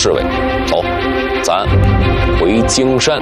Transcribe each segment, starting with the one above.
侍卫。走，咱回京山。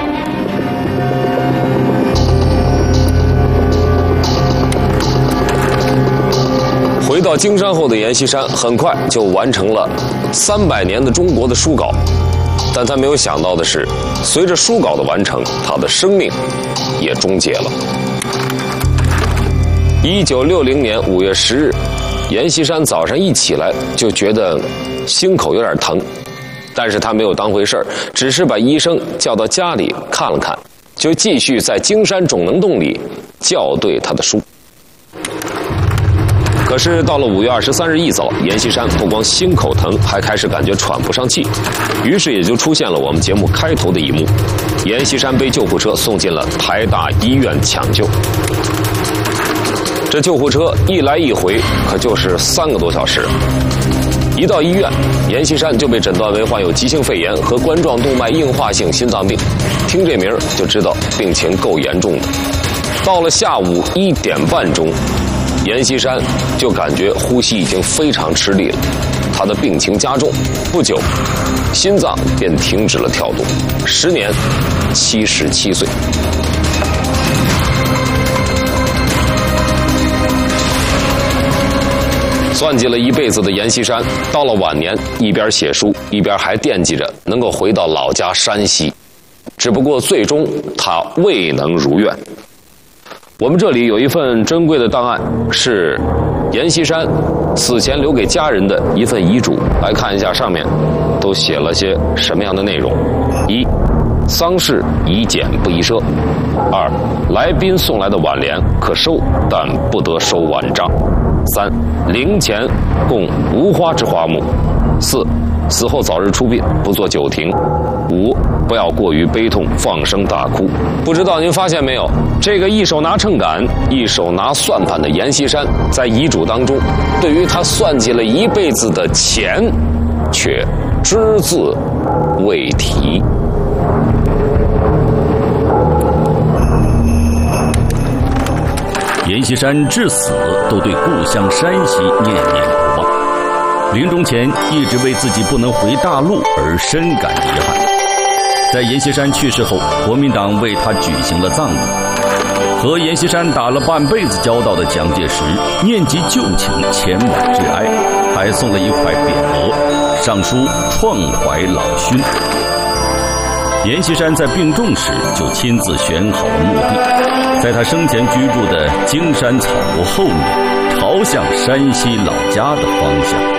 回到京山后的阎锡山很快就完成了300年的中国的书稿，但他没有想到的是，随着书稿的完成，他的生命也终结了。1960年5月10日，阎锡山早上一起来就觉得心口有点疼，但是他没有当回事儿，只是把医生叫到家里看了看，就继续在京山种能洞里校对他的书。可是到了5月23日一早，阎锡山不光心口疼，还开始感觉喘不上气，于是也就出现了我们节目开头的一幕：阎锡山被救护车送进了台大医院抢救。这救护车一来一回，可就是3个多小时。一到医院，阎锡山就被诊断为患有急性肺炎和冠状动脉硬化性心脏病，听这名就知道病情够严重的。到了下午1点半钟，阎锡山就感觉呼吸已经非常吃力了，他的病情加重，不久，心脏便停止了跳动，时年77岁。算计了一辈子的阎锡山，到了晚年，一边写书，一边还惦记着能够回到老家山西，只不过最终他未能如愿。我们这里有一份珍贵的档案，是阎锡山死前留给家人的一份遗嘱，来看一下上面都写了些什么样的内容。1. 丧事宜简不宜奢。2. 来宾送来的挽联可收，但不得收挽帐。3. 灵前供无花之花木。4. 死后早日出殡，不做酒庭。5. 不要过于悲痛，放声大哭。不知道您发现没有，这个一手拿秤杆，一手拿算盘的阎锡山，在遗嘱当中，对于他算计了一辈子的钱，却只字未提。 阎锡山至死都对故乡山西念念不忘，临终前一直为自己不能回大陆而深感遗憾。在阎锡山去世后，国民党为他举行了葬礼。和阎锡山打了半辈子交道的蒋介石念及旧情，前往致哀，还送了一块匾额，上书创怀老勋。阎锡山在病重时就亲自选好了墓地，在他生前居住的京山草庐后面，朝向山西老家的方向。